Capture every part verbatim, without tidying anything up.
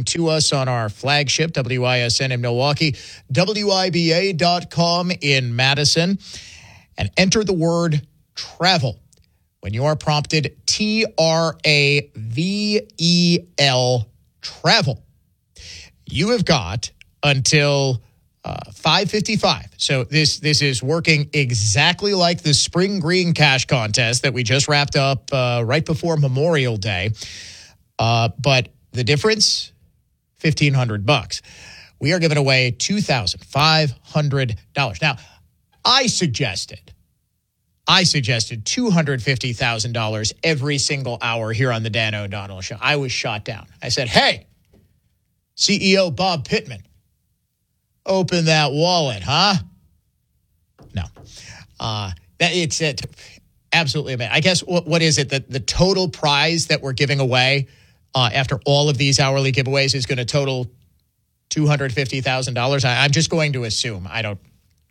listening to us on our flagship, W I S N in Milwaukee, W I B A dot com in Madison, and enter the word travel when you are prompted T R A V E L, travel. You have got until uh, five fifty-five. So this this is working exactly like the Spring Green Cash Contest that we just wrapped up uh, right before Memorial Day. Uh, but the difference, fifteen hundred bucks. We are giving away two thousand five hundred dollars. Now, I suggested, I suggested two hundred fifty thousand dollars every single hour here on the Dan O'Donnell Show. I was shot down. I said, hey, C E O Bob Pittman, open that wallet, huh? No. Uh, that it's it. Absolutely amazing. I guess, what, what is it? The, the total prize that we're giving away uh, after all of these hourly giveaways is going to total two hundred fifty thousand dollars. I, I'm just going to assume. I don't,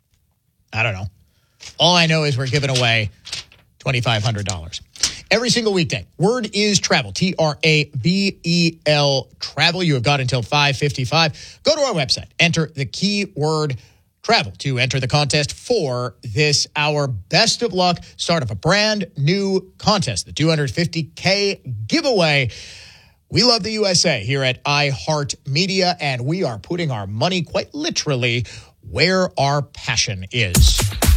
I don't know. All I know is we're giving away two thousand five hundred dollars. Every single weekday. Word is travel. T R A V E L, travel. You have got until five fifty-five. Go to our website. Enter the keyword travel to enter the contest for this hour. Best of luck. Start of a brand new contest, the two hundred fifty K giveaway. We love the U S A here at iHeartMedia, and we are putting our money quite literally where our passion is.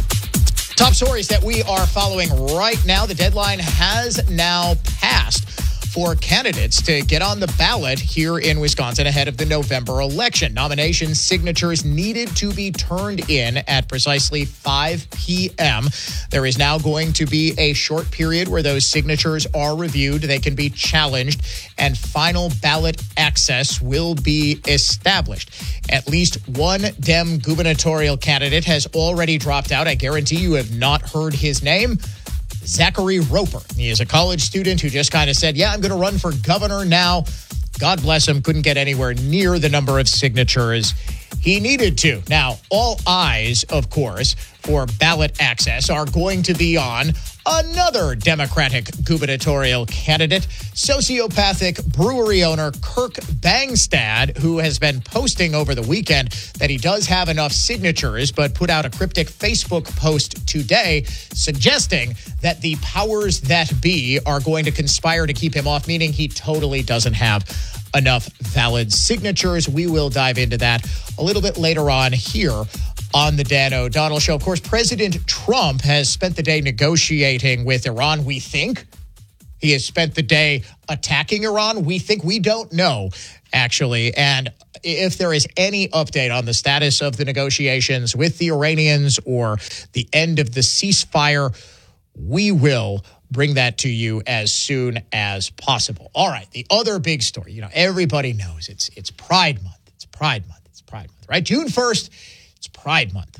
Top stories that we are following right now. The deadline has now passed for candidates to get on the ballot here in Wisconsin ahead of the November election. Nomination signatures needed to be turned in at precisely five p.m. There is now going to be a short period where those signatures are reviewed. They can be challenged, and final ballot access will be established. At least one Dem gubernatorial candidate has already dropped out. I guarantee you have not heard his name. Zachary Roper. He is a college student who just kind of said, yeah, I'm going to run for governor now. God bless him. Couldn't get anywhere near the number of signatures he needed to. Now, all eyes, of course, for ballot access are going to be on another Democratic gubernatorial candidate, sociopathic brewery owner Kirk Bangstad, who has been posting over the weekend that he does have enough signatures, but put out a cryptic Facebook post today suggesting that the powers that be are going to conspire to keep him off, meaning he totally doesn't have enough valid signatures. We will dive into that a little bit later on here on the Dan O'Donnell Show. Of course, President Trump has spent the day negotiating with Iran, we think. He has spent the day attacking Iran. We think. We don't know, actually. And if there is any update on the status of the negotiations with the Iranians or the end of the ceasefire, we will bring that to you as soon as possible. All right, the other big story. You know, everybody knows it's it's Pride Month. It's Pride Month. It's Pride Month, right? June first, it's Pride Month.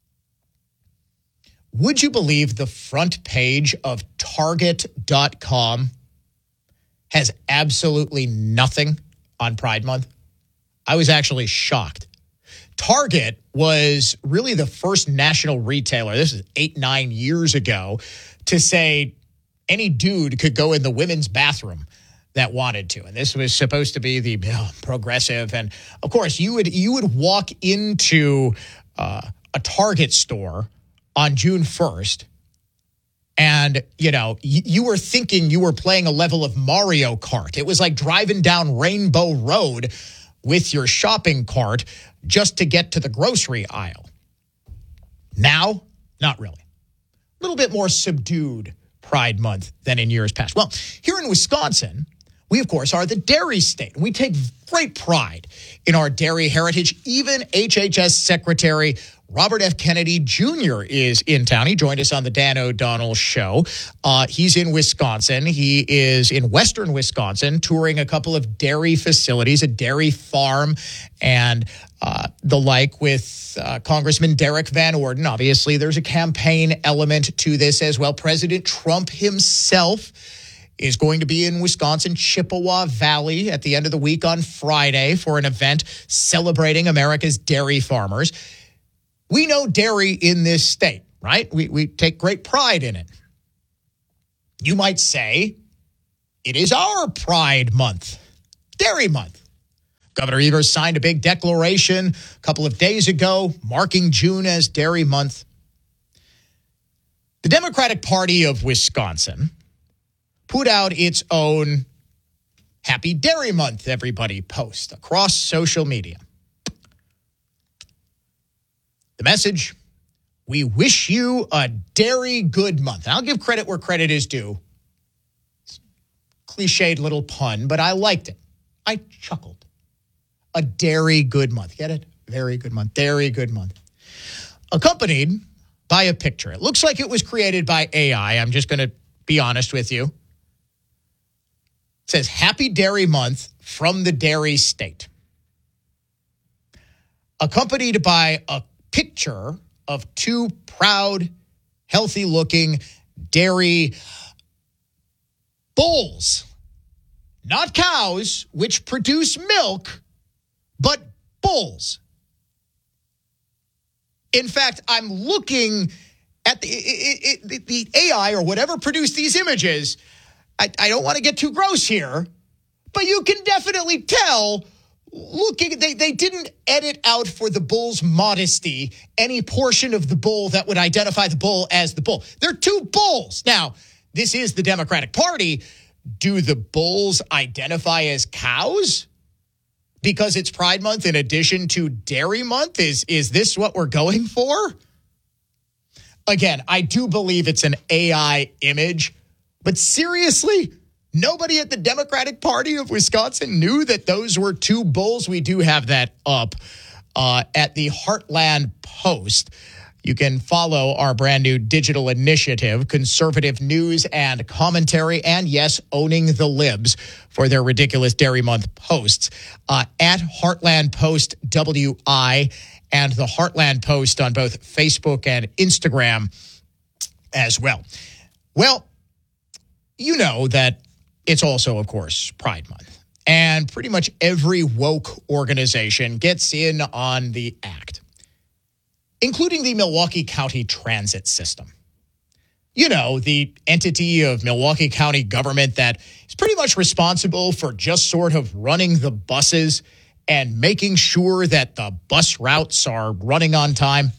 Would you believe the front page of Target dot com has absolutely nothing on Pride Month? I was actually shocked. Target was really the first national retailer, this is eight, nine years ago, to say any dude could go in the women's bathroom that wanted to. And this was supposed to be the you know, progressive. And of course, you would you would walk into uh, a Target store on June first, and, you know, y- you were thinking you were playing a level of Mario Kart. It was like driving down Rainbow Road with your shopping cart just to get to the grocery aisle. Now, not really. A little bit more subdued Pride Month than in years past. Well, here in Wisconsin, we, of course, are the dairy state. We take great pride in our dairy heritage. Even H H S Secretary Robert F. Kennedy Junior is in town. He joined us on the Dan O'Donnell Show. Uh, he's in Wisconsin. He is in western Wisconsin, touring a couple of dairy facilities, a dairy farm, and uh, the like with uh, Congressman Derek Van Orden. Obviously, there's a campaign element to this as well. President Trump himself is going to be in Wisconsin, Chippewa Valley at the end of the week on Friday for an event celebrating America's dairy farmers. We know dairy in this state, right? We we take great pride in it. You might say it is our Pride Month, Dairy Month. Governor Evers signed a big declaration a couple of days ago, marking June as Dairy Month. The Democratic Party of Wisconsin put out its own Happy Dairy Month, everybody post across social media. The message, we wish you a dairy good month. And I'll give credit where credit is due. Cliched little pun, but I liked it. I chuckled. A dairy good month. Get it? Very good month. Dairy good month. Accompanied by a picture. It looks like it was created by A I. I'm just going to be honest with you. It says, Happy Dairy Month from the Dairy State. Accompanied by a picture of two proud, healthy-looking dairy bulls. Not cows, which produce milk, but bulls. In fact, I'm looking at the, it, it, the A I or whatever produced these images. I, I don't want to get too gross here, but you can definitely tell, looking, they, they didn't edit out for the bull's modesty any portion of the bull that would identify the bull as the bull. They're two bulls. Now, this is the Democratic Party. Do the bulls identify as cows? Because it's Pride Month in addition to Dairy Month? Is, is this what we're going for? Again, I do believe it's an A I image, but seriously, nobody at the Democratic Party of Wisconsin knew that those were two bulls. We do have that up uh, at the Heartland Post. You can follow our brand new digital initiative, Conservative News and Commentary, and yes, owning the libs for their ridiculous Dairy Month posts uh, at Heartland Post W I and the Heartland Post on both Facebook and Instagram as well. Well, you know that it's also, of course, Pride Month. And pretty much every woke organization gets in on the act, including the Milwaukee County Transit System. You know, the entity of Milwaukee County government that is pretty much responsible for just sort of running the buses and making sure that the bus routes are running on time.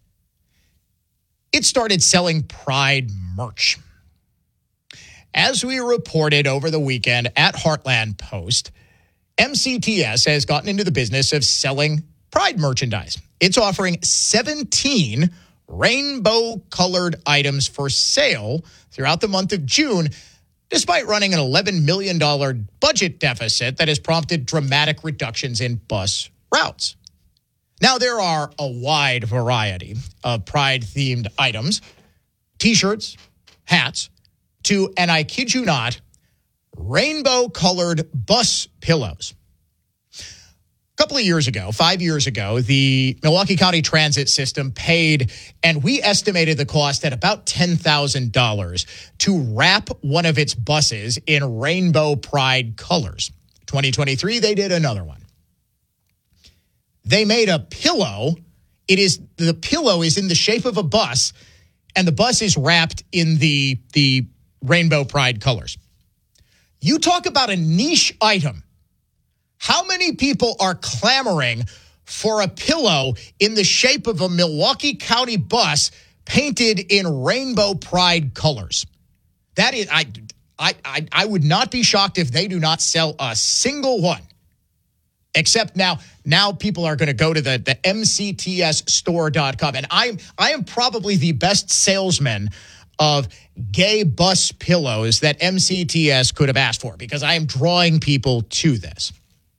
It started selling Pride merch. As we reported over the weekend at Heartland Post, M C T S has gotten into the business of selling Pride merchandise. It's offering seventeen rainbow-colored items for sale throughout the month of June, despite running an eleven million dollars budget deficit that has prompted dramatic reductions in bus routes. Now, there are a wide variety of Pride-themed items, T-shirts, hats, to, and I kid you not, rainbow-colored bus pillows. A couple of years ago, five years ago, the Milwaukee County Transit System paid, and we estimated the cost at about ten thousand dollars to wrap one of its buses in rainbow Pride colors. twenty twenty-three, they did another one. They made a pillow. It is, the pillow is in the shape of a bus, and the bus is wrapped in the, the rainbow Pride colors. You talk about a niche item. How many people are clamoring for a pillow in the shape of a Milwaukee County bus painted in rainbow Pride colors? That is, I, I, I, I would not be shocked if they do not sell a single one. Except now, now people are going to go to the, the M C T S store dot com. And I'm, I am probably the best salesman of gay bus pillows that M C T S could have asked for, because I am drawing people to this.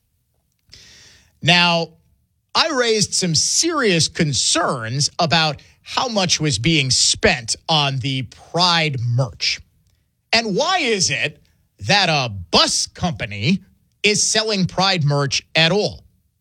Now, I raised some serious concerns about how much was being spent on the Pride merch. And why is it that a bus company is selling Pride merch at all?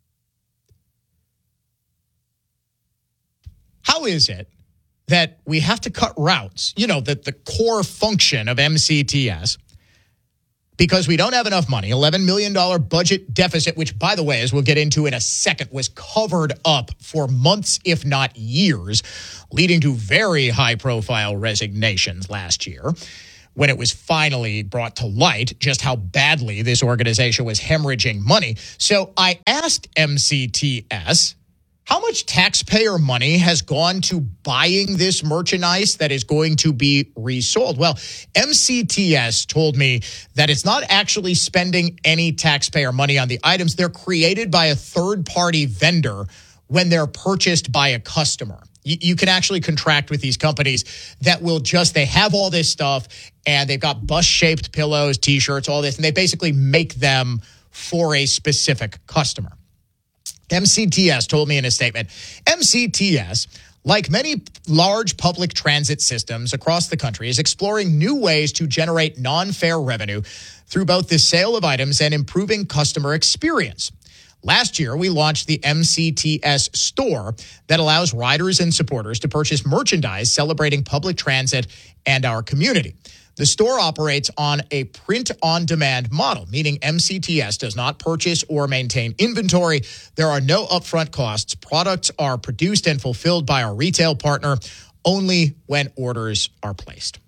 How is it that we have to cut routes, you know, that the core function of M C T S, because we don't have enough money, eleven million dollars budget deficit, which, by the way, as we'll get into in a second, was covered up for months, if not years, leading to very high-profile resignations last year. when it was finally brought to light just how badly this organization was hemorrhaging money. So I asked M C T S, how much taxpayer money has gone to buying this merchandise that is going to be resold? Well, M C T S told me that it's not actually spending any taxpayer money on the items. They're created by a third-party vendor when they're purchased by a customer. You, you can actually contract with these companies that will just, they have all this stuff, and they've got bus-shaped pillows, T-shirts, all this, and they basically make them for a specific customer. M C T S told me in a statement, M C T S, like many large public transit systems across the country, is exploring new ways to generate non-fare revenue through both the sale of items and improving customer experience. Last year, we launched the M C T S store that allows riders and supporters to purchase merchandise celebrating public transit and our community. The store operates on a print-on-demand model, meaning M C T S does not purchase or maintain inventory. There are no upfront costs. Products are produced and fulfilled by our retail partner only when orders are placed.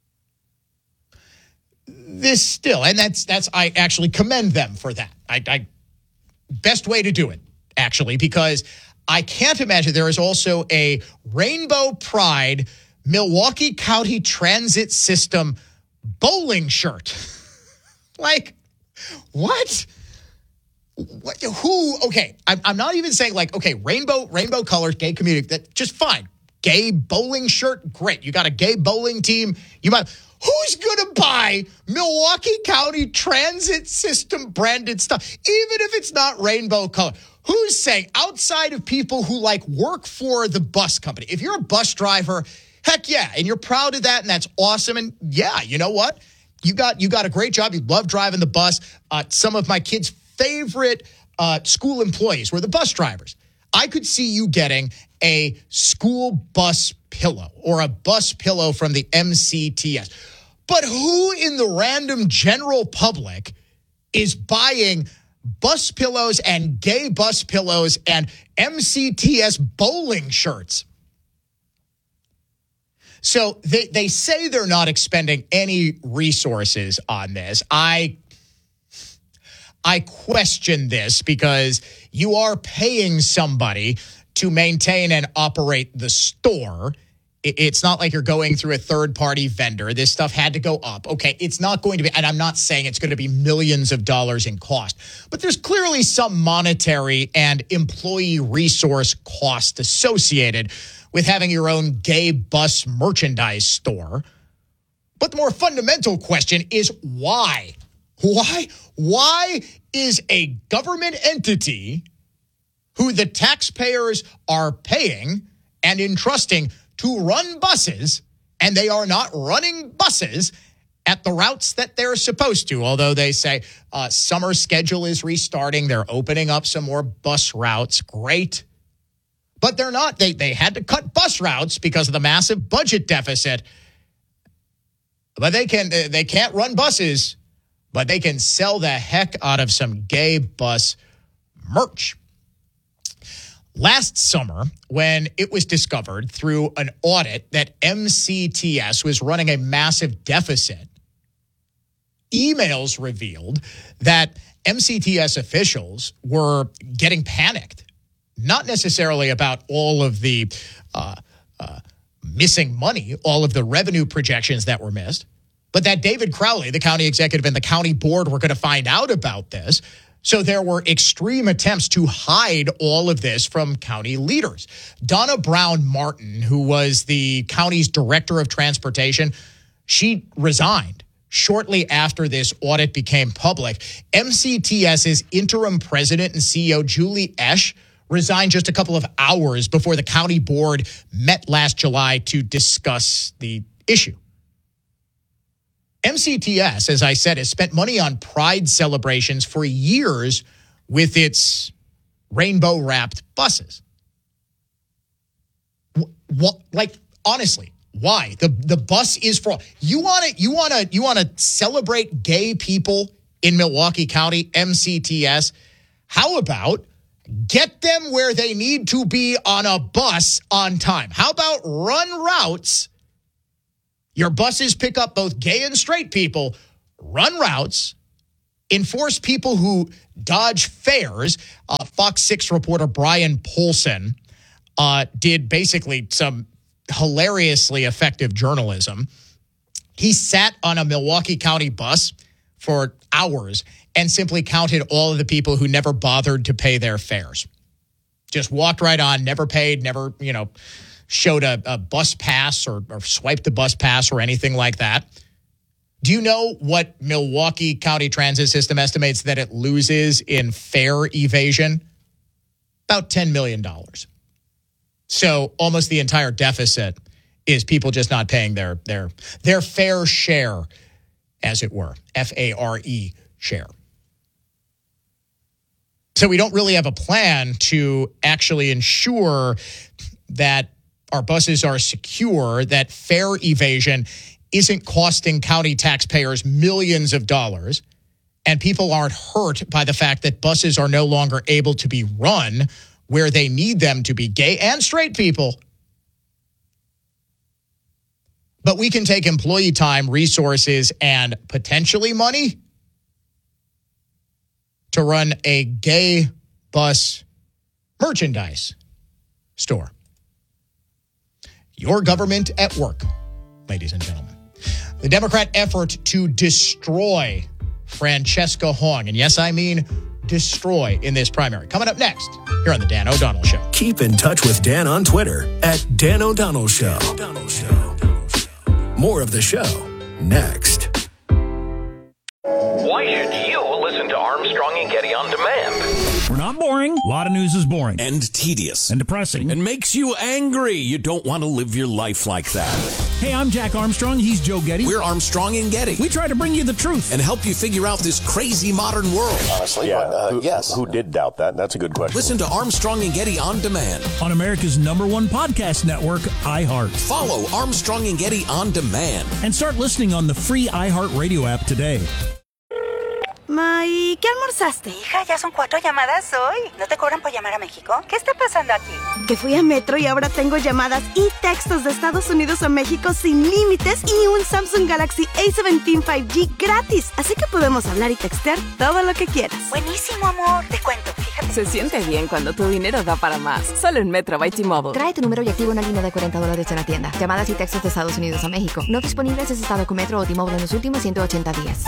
This still, and that's, that's I actually commend them for that. I, I best way to do it, actually, because I can't imagine there is also a Rainbow Pride Milwaukee County Transit System bowling shirt. Like, what? What? Who? Okay, I'm, I'm not even saying like, okay, rainbow, rainbow colors, gay community, that just fine. Gay bowling shirt, great. You got a gay bowling team. You might. Who's going to buy Milwaukee County Transit System branded stuff, even if it's not rainbow color? Who's saying, outside of people who like work for the bus company, if you're a bus driver, heck yeah, and you're proud of that, and that's awesome. And yeah, you know what? You got you got a great job. You love driving the bus. Uh, some of my kids' favorite uh, school employees were the bus drivers. I could see you getting a school bus pillow or a bus pillow from the M C T S. But who in the random general public is buying bus pillows and gay bus pillows and M C T S bowling shirts? So they, they say they're not expending any resources on this. I I question this because you are paying somebody to maintain and operate the store. It's not like you're going through a third-party vendor. This stuff had to go up. Okay, it's not going to be, and I'm not saying it's going to be millions of dollars in cost, but there's clearly some monetary and employee resource cost associated with having your own gay bus merchandise store. But the more fundamental question is why? Why? Why is a government entity who the taxpayers are paying and entrusting to run buses, and they are not running buses at the routes that they're supposed to, although they say uh, summer schedule is restarting. They're opening up some more bus routes. Great. But they're not. They, they had to cut bus routes because of the massive budget deficit. But they, can, they can't run buses, but they can sell the heck out of some gay bus merch. Last summer, when it was discovered through an audit that M C T S was running a massive deficit, emails revealed that M C T S officials were getting panicked, not necessarily about all of the uh, uh, missing money, all of the revenue projections that were missed, but that David Crowley, the county executive, and the county board were going to find out about this. So there were extreme attempts to hide all of this from county leaders. Donna Brown Martin, who was the county's director of transportation, she resigned shortly after this audit became public. MCTS's interim president and C E O, Julie Esch, resigned just a couple of hours before the county board met last July to discuss the issue. M C T S, as I said, has spent money on pride celebrations for years with its rainbow-wrapped buses. What, like, honestly, why? The the bus is for you want to you want to you want to celebrate gay people in Milwaukee County, M C T S. How about get them where they need to be on a bus on time? How about run routes? Your buses pick up both gay and straight people, run routes, enforce people who dodge fares. Uh, Fox six reporter Brian Polson uh, did basically some hilariously effective journalism. He sat on a Milwaukee County bus for hours and simply counted all of the people who never bothered to pay their fares. Just walked right on, never paid, never, you know, showed a, a bus pass or, or swiped the bus pass or anything like that. Do you know what Milwaukee County Transit System estimates that it loses in fare evasion? About ten million dollars. So almost the entire deficit is people just not paying their their their fair share, as it were, F A R E, share. So we don't really have a plan to actually ensure that our buses are secure, that fare evasion isn't costing county taxpayers millions of dollars, and people aren't hurt by the fact that buses are no longer able to be run where they need them to be, gay and straight people. But we can take employee time, resources, and potentially money to run a gay bus merchandise store. Your government at work, ladies and gentlemen. The Democrat effort to destroy Francesca Hong, and yes, I mean destroy, in this primary. Coming up next, here on The Dan O'Donnell Show. Keep in touch with Dan on Twitter at Dan O'Donnell Show. More of the show next. Why should you listen to Armstrong and Getty on demand? We're not boring. A lot of news is boring. And tedious. And depressing. And makes you angry. You don't want to live your life like that. Hey, I'm Jack Armstrong. He's Joe Getty. We're Armstrong and Getty. We try to bring you the truth. And help you figure out this crazy modern world. Honestly, yeah, but, uh, who, yes. Who did doubt that? That's a good question. Listen to Armstrong and Getty on demand. On America's number one podcast network, iHeart. Follow Armstrong and Getty on demand. And start listening on the free iHeart Radio app today. Ma, ¿y qué almorzaste? Hija, ya son cuatro llamadas hoy. ¿No te cobran por llamar a México? ¿Qué está pasando aquí? Que fui a Metro y ahora tengo llamadas y textos de Estados Unidos a México sin límites y un Samsung Galaxy A diecisiete cinco G gratis. Así que podemos hablar y textear todo lo que quieras. Buenísimo, amor. Te cuento, fíjate. Se siente bien cuando tu dinero da para más. Solo en Metro by T-Mobile. Trae tu número y activa una línea de cuarenta dólares en la tienda. Llamadas y textos de Estados Unidos a México. No disponibles si estado con Metro o T-Mobile en los últimos ciento ochenta días.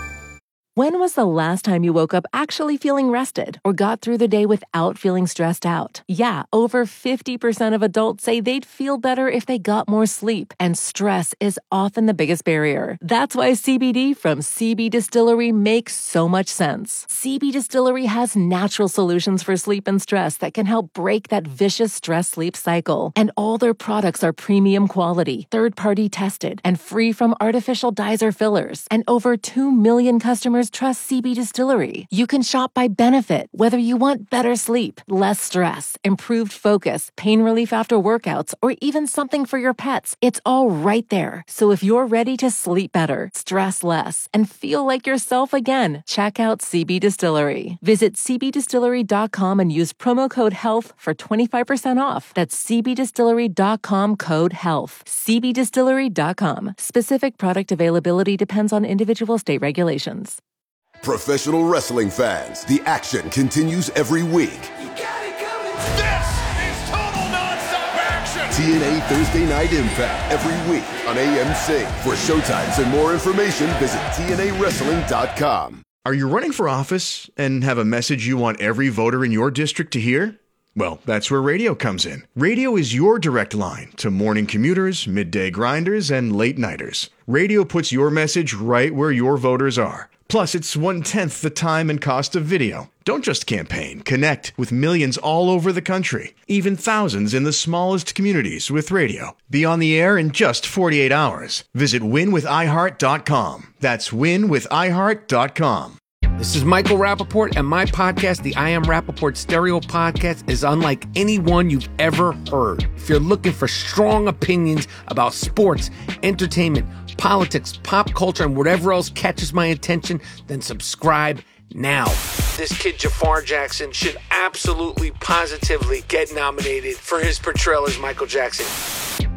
When was the last time you woke up actually feeling rested or got through the day without feeling stressed out? Yeah, over fifty percent of adults say they'd feel better if they got more sleep, and stress is often the biggest barrier. That's why C B D from C B Distillery makes so much sense. C B Distillery has natural solutions for sleep and stress that can help break that vicious stress-sleep cycle. And all their products are premium quality, third-party tested, and free from artificial dyes or fillers. And over two million customers trust C B Distillery. You can shop by benefit, whether you want better sleep, less stress, improved focus, pain relief after workouts, or even something for your pets. It's all right there. So if you're ready to sleep better, stress less, and feel like yourself again, check out C B Distillery. Visit c b distillery dot com and use promo code HEALTH for twenty-five percent off. That's c b distillery dot com code HEALTH. c b distillery dot com. Specific product availability depends on individual state regulations. Professional wrestling fans, the action continues every week. You got it coming. This is total nonstop action. T N A Thursday Night Impact every week on A M C. For showtimes and more information, visit T N A wrestling dot com. Are you running for office and have a message you want every voter in your district to hear? Well, that's where radio comes in. Radio is your direct line to morning commuters, midday grinders, and late nighters. Radio puts your message right where your voters are. Plus, it's one-tenth the time and cost of video. Don't just campaign. Connect with millions all over the country, even thousands in the smallest communities with radio. Be on the air in just forty-eight hours. Visit win with i heart dot com. That's win with i heart dot com. This is Michael Rappaport, and my podcast, the I Am Rappaport Stereo Podcast, is unlike any one you've ever heard. If you're looking for strong opinions about sports, entertainment, politics, pop culture, and whatever else catches my attention, then subscribe now. This kid Jafar Jackson should absolutely, positively get nominated for his portrayal as Michael Jackson.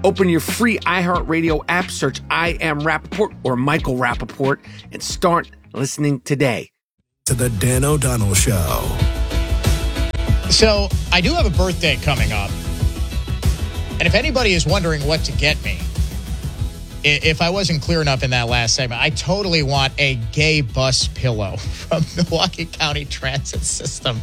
Open your free iHeartRadio app, search I Am Rappaport or Michael Rappaport, and start listening today. To the Dan O'Donnell Show. So, I do have a birthday coming up. And if anybody is wondering what to get me, if I wasn't clear enough in that last segment, I totally want a gay bus pillow from Milwaukee County Transit System.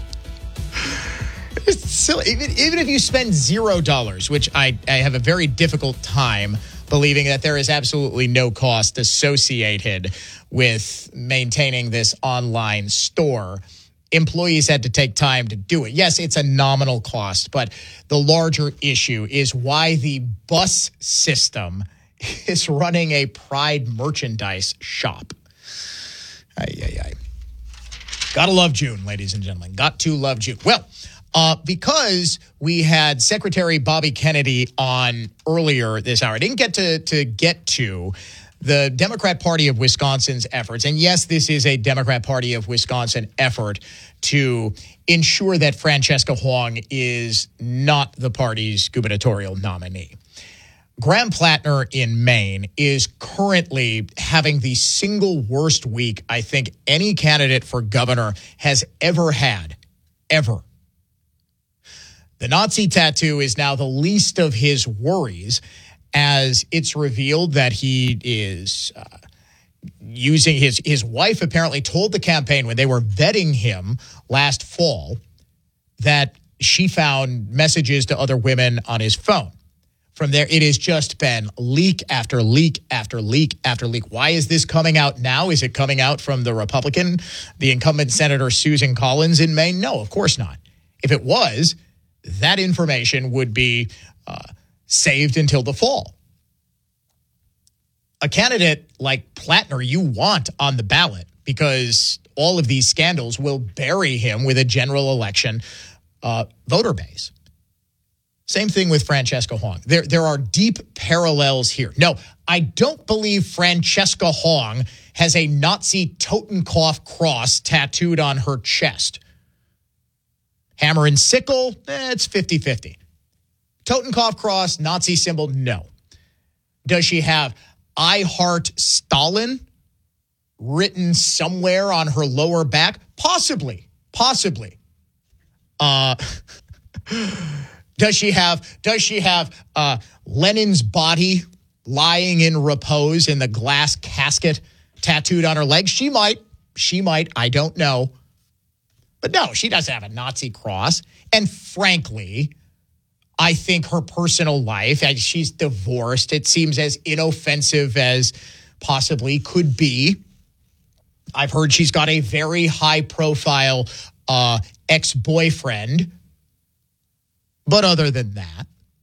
It's silly. Even, even if you spend zero dollars, which I, I have a very difficult time believing that there is absolutely no cost associated with maintaining this online store, employees had to take time to do it. Yes, it's a nominal cost, but the larger issue is why the bus system is running a Pride merchandise shop. Ay, ay, ay. Gotta love June, ladies and gentlemen. Got to love June. Well, Uh, because we had Secretary Bobby Kennedy on earlier this hour. I didn't get to, to get to the Democrat Party of Wisconsin's efforts. And yes, this is a Democrat Party of Wisconsin effort to ensure that Francesca Huang is not the party's gubernatorial nominee. Graham Plattner in Maine is currently having the single worst week I think any candidate for governor has ever had, ever. The Nazi tattoo is now the least of his worries, as it's revealed that he is uh, using his, his wife apparently told the campaign when they were vetting him last fall that she found messages to other women on his phone. From there, it has just been leak after leak after leak after leak. Why is this coming out now? Is it coming out from the Republican, the incumbent Senator Susan Collins in Maine? No, of course not. If it was, that information would be uh, saved until the fall. A candidate like Plattner you want on the ballot because all of these scandals will bury him with a general election uh, voter base. Same thing with Francesca Huang. There, there are deep parallels here. No, I don't believe Francesca Huang has a Nazi Totenkopf cross tattooed on her chest. Hammer and sickle, eh, it's fifty-fifty. Totenkopf cross, Nazi symbol, no. Does she have I Heart Stalin written somewhere on her lower back? Possibly, possibly. Uh, does she have, does she have uh, Lenin's body lying in repose in the glass casket tattooed on her leg? She might, she might, I don't know. But no, she doesn't have a Nazi cross. And frankly, I think her personal life, she's divorced. It seems as inoffensive as possibly could be. I've heard she's got a very high-profile uh, ex-boyfriend. But other than that,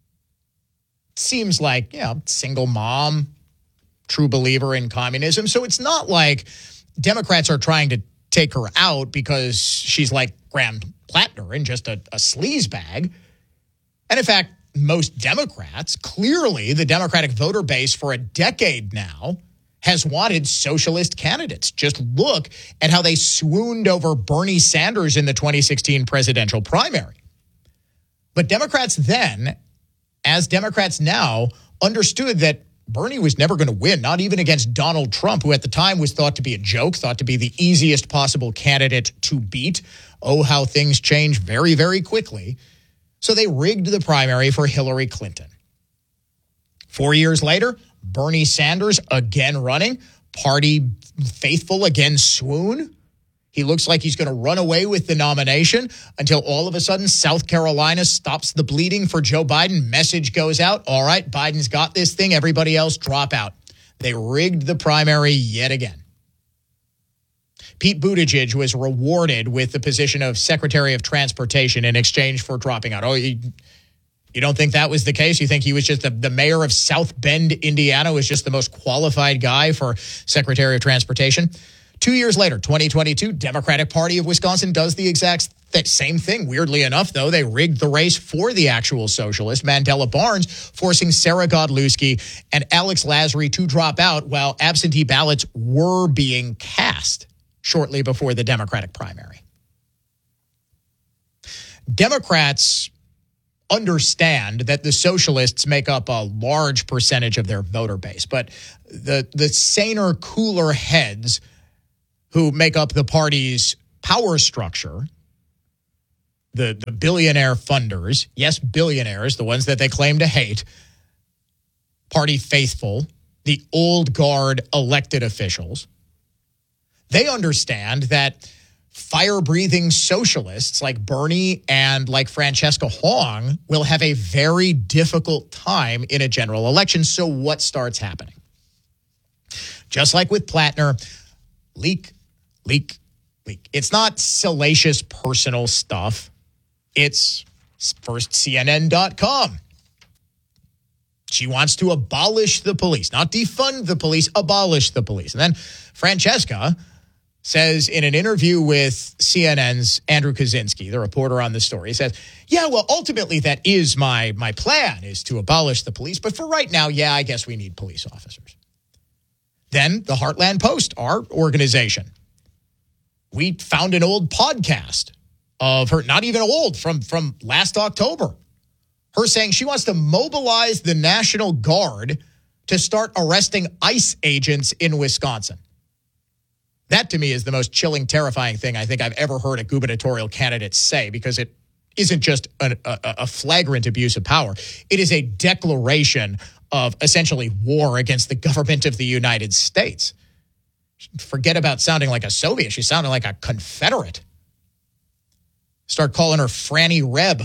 seems like, you know, single mom, true believer in communism. So it's not like Democrats are trying to take her out because she's like Graham Plattner and just a, a sleaze bag. And in fact, most Democrats, clearly the Democratic voter base for a decade now has wanted socialist candidates. Just look at how they swooned over Bernie Sanders in the twenty sixteen presidential primary. But Democrats then, as Democrats now, understood that Bernie was never going to win, not even against Donald Trump, who at the time was thought to be a joke, thought to be the easiest possible candidate to beat. Oh, how things change very, very quickly. So they rigged the primary for Hillary Clinton. Four years later, Bernie Sanders again running, party faithful again swoon. He looks like he's going to run away with the nomination until all of a sudden South Carolina stops the bleeding for Joe Biden. Message goes out. All right, Biden's got this thing. Everybody else drop out. They rigged the primary yet again. Pete Buttigieg was rewarded with the position of Secretary of Transportation in exchange for dropping out. Oh, you, you don't think that was the case? You think he was just the, the mayor of South Bend, Indiana, was just the most qualified guy for Secretary of Transportation? Two years later, twenty twenty-two, Democratic Party of Wisconsin does the exact th- same thing. Weirdly enough, though, they rigged the race for the actual socialist, Mandela Barnes, forcing Sarah Godlewski and Alex Lasry to drop out while absentee ballots were being cast shortly before the Democratic primary. Democrats understand that the socialists make up a large percentage of their voter base. But the, the saner, cooler heads who make up the party's power structure, the, the billionaire funders, yes, billionaires, the ones that they claim to hate, party faithful, the old guard elected officials, they understand that fire-breathing socialists like Bernie and like Francesca Hong will have a very difficult time in a general election. So what starts happening? Just like with Plattner, leak, leak, leak. It's not salacious personal stuff. It's first C N N dot com. She wants to abolish the police, not defund the police, abolish the police. And then Francesca says in an interview with C N N's Andrew Kaczynski, the reporter on the story, says, yeah, well, ultimately that is my, my plan, is to abolish the police. But for right now, yeah, I guess we need police officers. Then the Heartland Post, our organization, we found an old podcast of her, not even old, from, from last October, her saying she wants to mobilize the National Guard to start arresting ICE agents in Wisconsin. That, to me, is the most chilling, terrifying thing I think I've ever heard a gubernatorial candidate say, because it isn't just a, a, a flagrant abuse of power. It is a declaration of essentially war against the government of the United States. Forget about sounding like a Soviet. She sounded like a Confederate. Start calling her Franny Reb.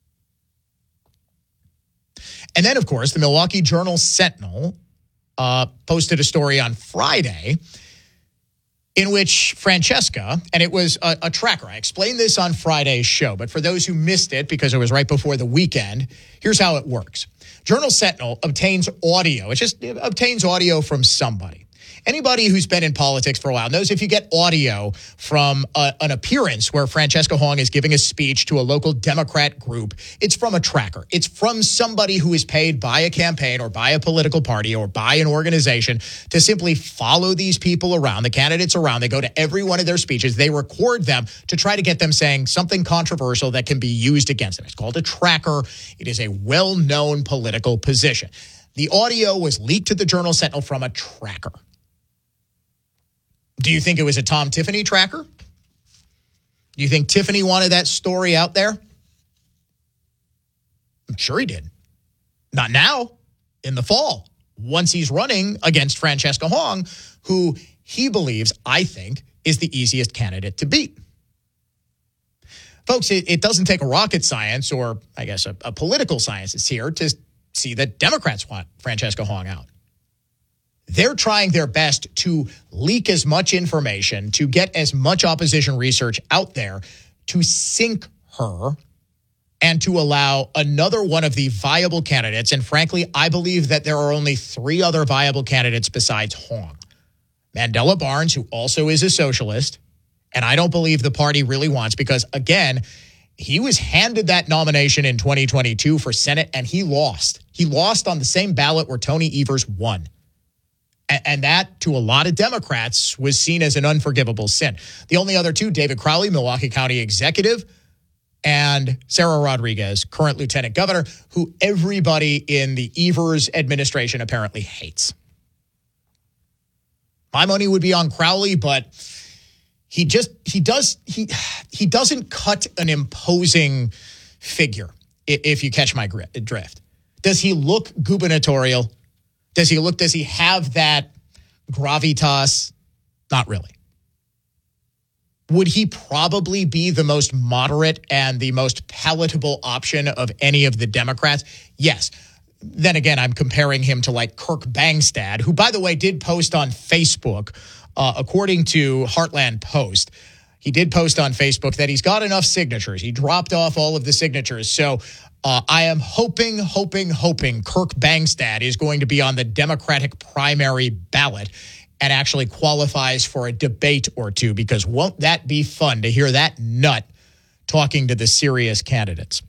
And then, of course, the Milwaukee Journal-Sentinel uh, posted a story on Friday in which Francesca, and it was a, a tracker. I explained this on Friday's show, but for those who missed it because it was right before the weekend, here's how it works. Journal-Sentinel obtains audio. It just it obtains audio from somebody. Anybody who's been in politics for a while knows if you get audio from a, an appearance where Francesca Hong is giving a speech to a local Democrat group, it's from a tracker. It's from somebody who is paid by a campaign or by a political party or by an organization to simply follow these people around, the candidates around. They go to every one of their speeches. They record them to try to get them saying something controversial that can be used against them. It's called a tracker. It is a well-known political position. The audio was leaked to the Journal-Sentinel from a tracker. Do you think it was a Tom Tiffany tracker? Do you think Tiffany wanted that story out there? I'm sure he did. Not now, in the fall, once he's running against Francesca Hong, who he believes, I think, is the easiest candidate to beat. Folks, it, it doesn't take a rocket science or, I guess, a, a political scientist here to see that Democrats want Francesca Hong out. They're trying their best to leak as much information, to get as much opposition research out there, to sink her and to allow another one of the viable candidates. And frankly, I believe that there are only three other viable candidates besides Hong. Mandela Barnes, who also is a socialist, and I don't believe the party really wants, because, again, he was handed that nomination in twenty twenty-two for Senate, and he lost. He lost on the same ballot where Tony Evers won. And that, to a lot of Democrats, was seen as an unforgivable sin. The only other two, David Crowley, Milwaukee County Executive, and Sarah Rodriguez, current Lieutenant Governor, who everybody in the Evers administration apparently hates. My money would be on Crowley, but he just, he does, he, he doesn't cut an imposing figure, if you catch my drift. Does he look gubernatorial? Does he look, does he have that gravitas? Not really. Would he probably be the most moderate and the most palatable option of any of the Democrats? Yes. Then again, I'm comparing him to like Kirk Bangstad, who, by the way, did post on Facebook, uh, according to Heartland Post. He did post on Facebook that he's got enough signatures. He dropped off all of the signatures. So uh, I am hoping, hoping, hoping Kirk Bangstad is going to be on the Democratic primary ballot and actually qualifies for a debate or two, because won't that be fun to hear that nut talking to the serious candidates?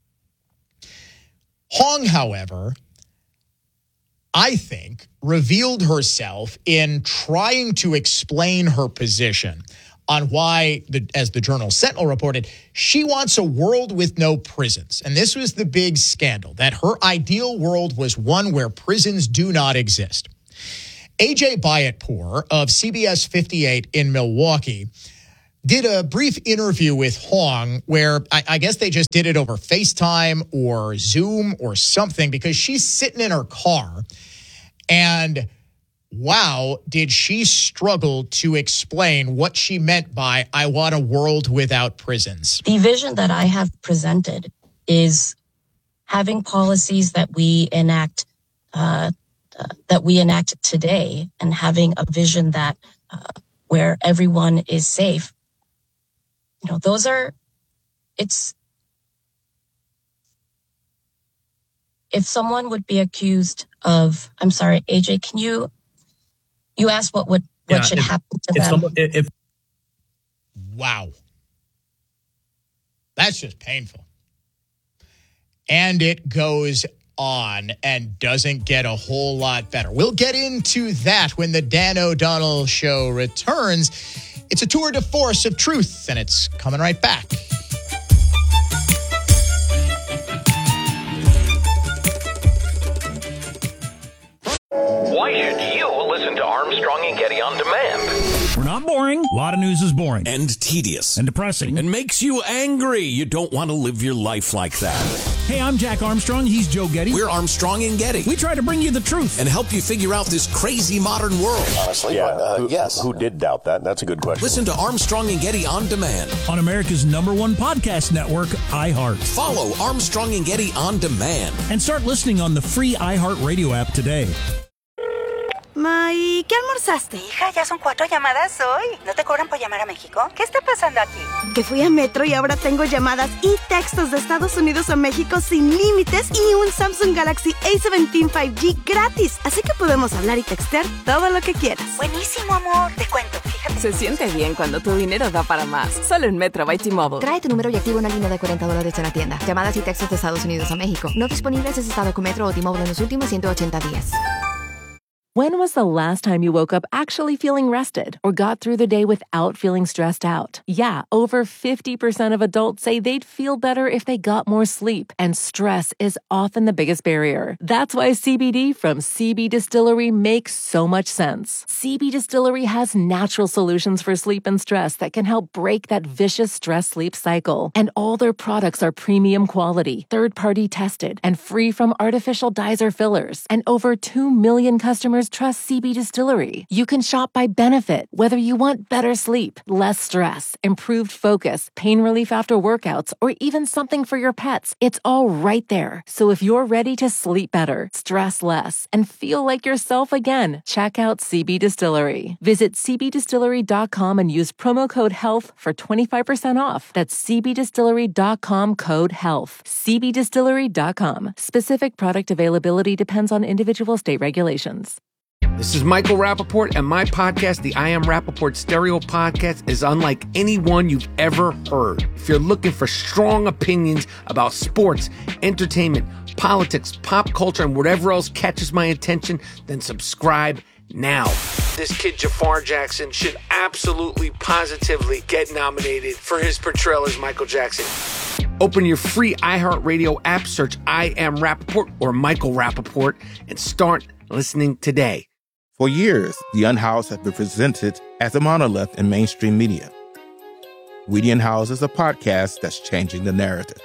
Hong, however, I think, revealed herself in trying to explain her position on why, the, as the Journal Sentinel reported, she wants a world with no prisons. And this was the big scandal, that her ideal world was one where prisons do not exist. A J Bayatpour of C B S fifty-eight in Milwaukee did a brief interview with Hong where I, I guess they just did it over FaceTime or Zoom or something, because she's sitting in her car and wow, did she struggle to explain what she meant by I want a world without prisons. The vision that I have presented is having policies that we enact uh, uh, that we enact today, and having a vision that uh, where everyone is safe. You know, those are, it's, if someone would be accused of, I'm sorry, A J, can you, you asked what would, what yeah, should if, happen to if them? Someone, if, wow. That's just painful. And it goes on and doesn't get a whole lot better. We'll get into that when the Dan O'Donnell Show returns. It's a tour de force of truth, and it's coming right back. Why should you listen to Armstrong and Getty on demand? We're not boring. A lot of news is boring. And tedious. And depressing. And makes you angry. You don't want to live your life like that. Hey, I'm Jack Armstrong. He's Joe Getty. We're Armstrong and Getty. We try to bring you the truth. And help you figure out this crazy modern world. Honestly, yeah, uh, who, yes. Who did doubt that? That's a good question. Listen to Armstrong and Getty on demand. On America's number one podcast network, iHeart. Follow Armstrong and Getty on demand. And start listening on the free iHeart Radio app today. Ma, ¿y qué almorzaste? Hija, ya son cuatro llamadas hoy. ¿No te cobran por llamar a México? ¿Qué está pasando aquí? Que fui a Metro y ahora tengo llamadas y textos de Estados Unidos a México sin límites y un Samsung Galaxy A diecisiete cinco G gratis. Así que podemos hablar y textear todo lo que quieras. Buenísimo, amor. Te cuento, fíjate. Se siente bien cuando tu dinero da para más. Solo en Metro by T-Mobile. Trae tu número y activa una línea de cuarenta dólares en la tienda. Llamadas y textos de Estados Unidos a México. No disponibles en estado con Metro o T-Mobile en los últimos ciento ochenta días. When was the last time you woke up actually feeling rested or got through the day without feeling stressed out? Yeah, over fifty percent of adults say they'd feel better if they got more sleep, and stress is often the biggest barrier. That's why C B D from C B Distillery makes so much sense. C B Distillery has natural solutions for sleep and stress that can help break that vicious stress-sleep cycle. And all their products are premium quality, third-party tested, and free from artificial dyes or fillers. And over two million customers trust C B Distillery. You can shop by benefit, whether you want better sleep, less stress, improved focus, pain relief after workouts, or even something for your pets. It's all right there. So if you're ready to sleep better, stress less, and feel like yourself again, check out C B Distillery. Visit c b distillery dot com and use promo code HEALTH for twenty-five percent off. That's c b distillery dot com code HEALTH. c b distillery dot com. Specific product availability depends on individual state regulations. This is Michael Rappaport, and my podcast, the I Am Rappaport Stereo Podcast, is unlike any one you've ever heard. If you're looking for strong opinions about sports, entertainment, politics, pop culture, and whatever else catches my attention, then subscribe now. This kid Jafar Jackson should absolutely, positively get nominated for his portrayal as Michael Jackson. Open your free iHeartRadio app, search I Am Rappaport or Michael Rappaport, and start listening today. For years, The Unhoused has been presented as a monolith in mainstream media. We The Unhoused is a podcast that's changing the narrative.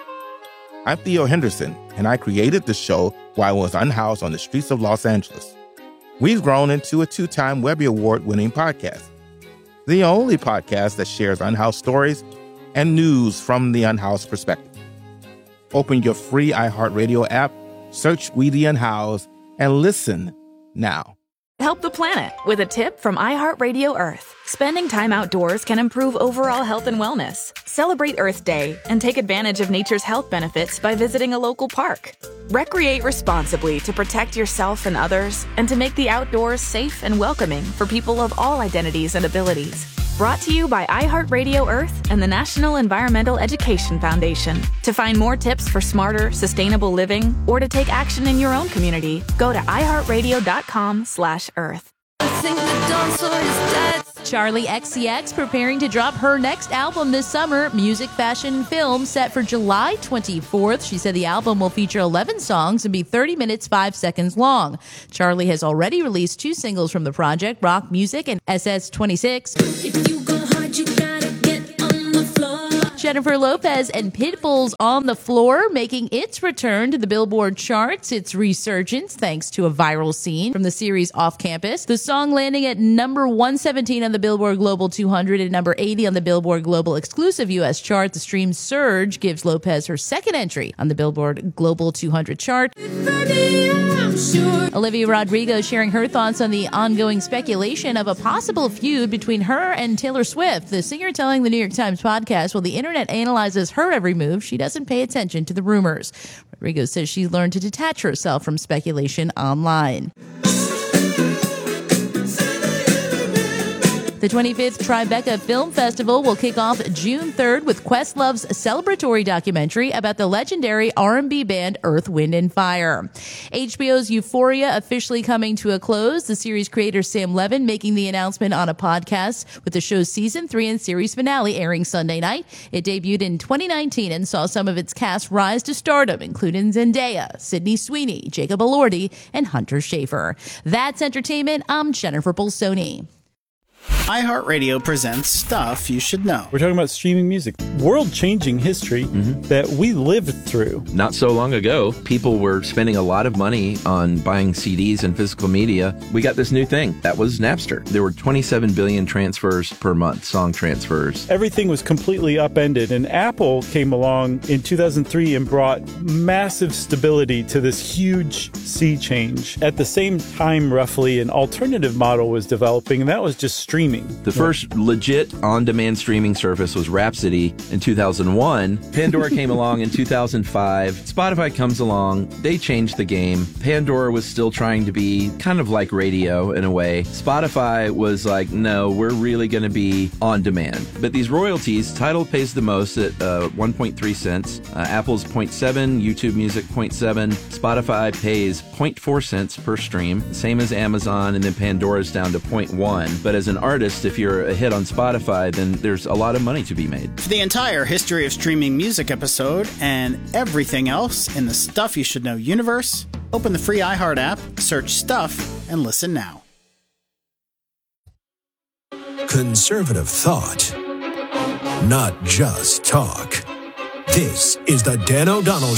I'm Theo Henderson, and I created the show while I was unhoused on the streets of Los Angeles. We've grown into a two-time Webby Award-winning podcast, the only podcast that shares unhoused stories and news from the unhoused perspective. Open your free iHeartRadio app, search We The Unhoused, and listen now. Help the planet with a tip from iHeartRadio Earth. Spending time outdoors can improve overall health and wellness. Celebrate Earth Day and take advantage of nature's health benefits by visiting a local park. Recreate responsibly to protect yourself and others, and to make the outdoors safe and welcoming for people of all identities and abilities. Brought to you by iHeartRadio Earth and the National Environmental Education Foundation. To find more tips for smarter, sustainable living, or to take action in your own community, go to iHeartRadio.com slash Earth. I think the dinosaur is dead. Charli X C X preparing to drop her next album this summer, Music, Fashion, and Film, set for July twenty-fourth. She said the album will feature eleven songs and be thirty minutes, five seconds long. Charli has already released two singles from the project, Rock Music and S S twenty-six. If you go hard, you gotta get on the floor. Jennifer Lopez and Pitbull's On the Floor making its return to the Billboard charts. Its resurgence thanks to a viral scene from the series Off Campus. The song landing at number one seventeen on the Billboard Global two hundred and number eighty on the Billboard Global Exclusive U S chart. The stream surge gives Lopez her second entry on the Billboard Global two hundred chart. Sure. Olivia Rodrigo sharing her thoughts on the ongoing speculation of a possible feud between her and Taylor Swift. The singer telling the New York Times podcast, while the internet analyzes her every move, she doesn't pay attention to the rumors. Rodrigo says she learned to detach herself from speculation online. The twenty-fifth Tribeca Film Festival will kick off June third with Questlove's celebratory documentary about the legendary R and B band Earth, Wind and Fire. H B O's Euphoria officially coming to a close. The series creator Sam Levin making the announcement on a podcast, with the show's season three and series finale airing Sunday night. It debuted in twenty nineteen and saw some of its cast rise to stardom, including Zendaya, Sydney Sweeney, Jacob Elordi, and Hunter Schafer. That's entertainment. I'm Jennifer Bolsoni. iHeartRadio presents Stuff You Should Know. We're talking about streaming music, world-changing history mm-hmm. that we lived through. Not so long ago, people were spending a lot of money on buying C Ds and physical media. We got this new thing. That was Napster. There were twenty-seven billion transfers per month, song transfers. Everything was completely upended, and Apple came along in two thousand three and brought massive stability to this huge sea change. At the same time, roughly, an alternative model was developing, and that was just streaming. The first legit on-demand streaming service was Rhapsody in two thousand one. Pandora came along in two thousand five. Spotify comes along. They changed the game. Pandora was still trying to be kind of like radio in a way. Spotify was like, no, we're really going to be on demand. But these royalties, Tidal pays the most at uh, one point three cents. Uh, Apple's zero point seven, YouTube Music zero point seven. Spotify pays zero point four cents per stream, same as Amazon, and then Pandora's down to zero point one. But as an artist, if you're a hit on Spotify, then there's a lot of money to be made. For the entire history of streaming music episode and everything else in the Stuff You Should Know universe, open the free iHeart app, search Stuff, and listen now. Conservative thought, not just talk. This is the Dan O'Donnell